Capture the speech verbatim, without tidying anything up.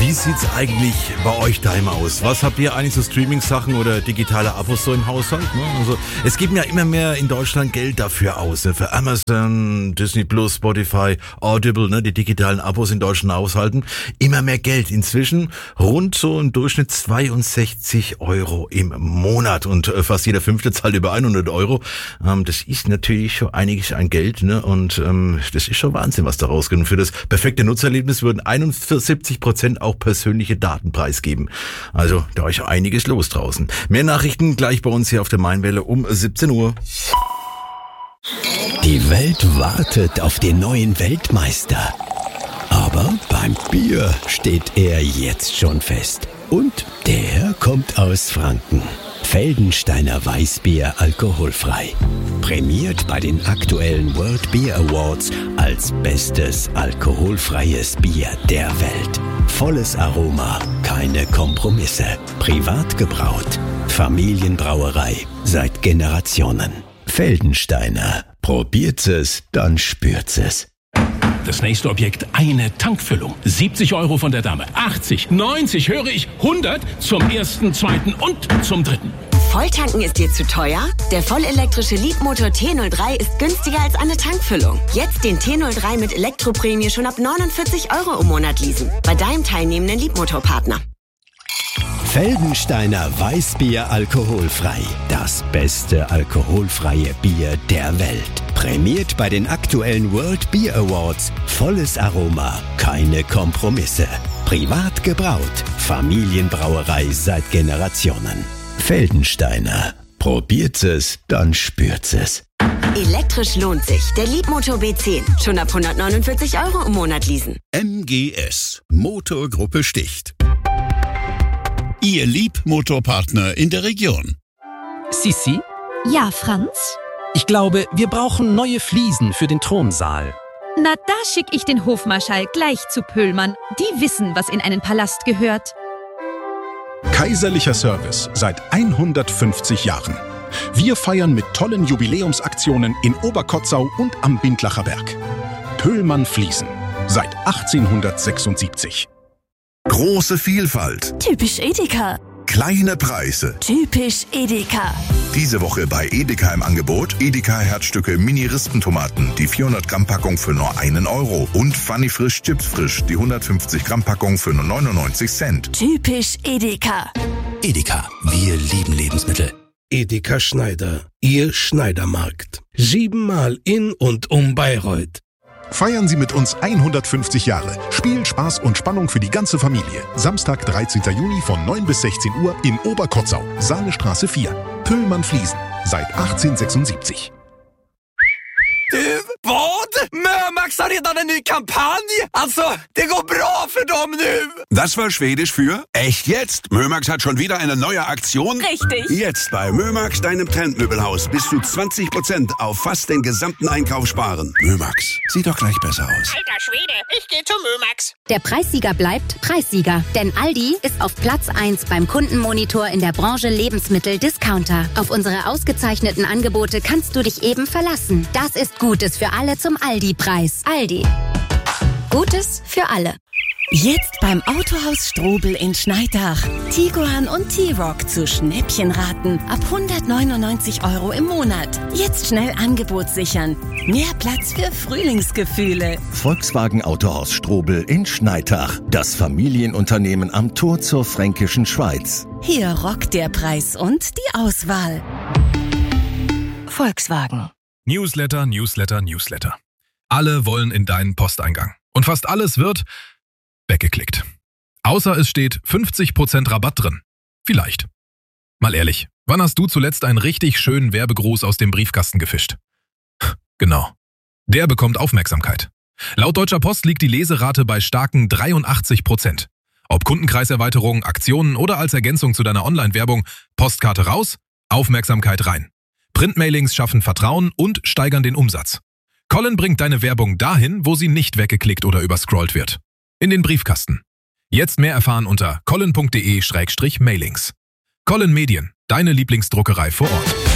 Wie sieht's eigentlich bei euch daheim aus? Was habt ihr eigentlich so Streaming-Sachen oder digitale Abos so im Haushalt? Ne? Also es geben ja immer mehr in Deutschland Geld dafür aus. Ne? Für Amazon, Disney Plus, Spotify, Audible, ne? Die digitalen Abos in deutschen Haushalten. Immer mehr Geld. Inzwischen rund so im Durchschnitt zweiundsechzig Euro im Monat. Und äh, fast jeder Fünfte zahlt über hundert Euro. Ähm, das ist natürlich schon einiges an Geld. Ne? Und ähm, das ist schon Wahnsinn, was da rausgeht. Und für das perfekte Nutzererlebnis würden einundsiebzig Prozent auch persönliche Daten preisgeben. Also da ist einiges los draußen. Mehr Nachrichten gleich bei uns hier auf der Mainwelle um siebzehn Uhr. Die Welt wartet auf den neuen Weltmeister. Aber beim Bier steht er jetzt schon fest. Und der kommt aus Franken. Feldensteiner Weißbier alkoholfrei. Prämiert bei den aktuellen World Beer Awards als bestes alkoholfreies Bier der Welt. Volles Aroma, keine Kompromisse. Privat gebraut. Familienbrauerei seit Generationen. Feldensteiner. Probiert's es, dann spürt's es. Das nächste Objekt, eine Tankfüllung. siebzig Euro von der Dame, achtzig, neunzig, höre ich, hundert zum ersten, zweiten und zum dritten. Volltanken ist dir zu teuer? Der vollelektrische Leapmotor T null drei ist günstiger als eine Tankfüllung. Jetzt den T null drei mit Elektroprämie schon ab neunundvierzig Euro im Monat leasen. Bei deinem teilnehmenden Leapmotor-Partner. Feldensteiner Weißbier alkoholfrei. Das beste alkoholfreie Bier der Welt. Prämiert bei den aktuellen World Beer Awards. Volles Aroma, keine Kompromisse. Privat gebraut. Familienbrauerei seit Generationen. Feldensteiner. Probiert's es, dann spürt's es. Elektrisch lohnt sich. Der Leapmotor B zehn. Schon ab hundertneunundvierzig Euro im Monat leasen. M G S. Motorgruppe Sticht. Ihr Leapmotorpartner in der Region. Sissi? Ja, Franz? Ich glaube, wir brauchen neue Fliesen für den Thronsaal. Na, da schick ich den Hofmarschall gleich zu Pöhlmann. Die wissen, was in einen Palast gehört. Kaiserlicher Service seit hundertfünfzig Jahren. Wir feiern mit tollen Jubiläumsaktionen in Oberkotzau und am Bindlacher Berg. Pöhlmann Fliesen seit achtzehnhundertsechsundsiebzig. Große Vielfalt. Typisch Edeka. Kleine Preise. Typisch Edeka. Diese Woche bei Edeka im Angebot Edeka Herzstücke Mini-Rispentomaten, die vierhundert Gramm Packung für nur einen Euro und Funny Frisch Chips Frisch, die hundertfünfzig Gramm Packung für nur neunundneunzig Cent. Typisch Edeka. Edeka, wir lieben Lebensmittel. Edeka Schneider, Ihr Schneidermarkt. Siebenmal in und um Bayreuth. Feiern Sie mit uns hundertfünfzig Jahre. Spiel, Spaß und Spannung für die ganze Familie. Samstag, dreizehnten Juni von neun bis sechzehn Uhr in Oberkotzau. Saalestraße vier. Pöhlmann Fliesen. Seit achtzehnhundertsechsundsiebzig. Du, vad? Mömax har redan en ny kampanj. Alltså, det går bra för dem nu. Das war Schwedisch für echt jetzt. Mömax hat schon wieder eine neue Aktion. Richtig. Jetzt bei Mömax, deinem Trendmöbelhaus, bis zu zwanzig Prozent auf fast den gesamten Einkauf sparen. Mömax, sieht doch gleich besser aus. Alter Schwede, ich gehe zu Mömax. Der Preissieger bleibt Preissieger. Denn Aldi ist auf Platz eins beim Kundenmonitor in der Branche Lebensmittel-Discounter. Auf unsere ausgezeichneten Angebote kannst du dich eben verlassen. Das ist Gutes für alle zum Aldi-Preis. Aldi. Gutes für alle. Jetzt beim Autohaus Strobel in Schneidach. Tiguan und T-Roc zu Schnäppchenraten ab hundertneunundneunzig Euro im Monat. Jetzt schnell Angebot sichern. Mehr Platz für Frühlingsgefühle. Volkswagen Autohaus Strobel in Schneidach. Das Familienunternehmen am Tor zur fränkischen Schweiz. Hier rockt der Preis und die Auswahl. Volkswagen. Newsletter, Newsletter, Newsletter. Alle wollen in deinen Posteingang. Und fast alles wird weggeklickt. Außer es steht fünfzig Prozent Rabatt drin. Vielleicht. Mal ehrlich, wann hast du zuletzt einen richtig schönen Werbegruß aus dem Briefkasten gefischt? Genau. Der bekommt Aufmerksamkeit. Laut Deutscher Post liegt die Leserate bei starken dreiundachtzig Prozent. Ob Kundenkreiserweiterung, Aktionen oder als Ergänzung zu deiner Online-Werbung, Postkarte raus, Aufmerksamkeit rein. Printmailings schaffen Vertrauen und steigern den Umsatz. Colin bringt deine Werbung dahin, wo sie nicht weggeklickt oder überscrollt wird. In den Briefkasten. Jetzt mehr erfahren unter colin punkt de slash mailings. Colin Medien, deine Lieblingsdruckerei vor Ort.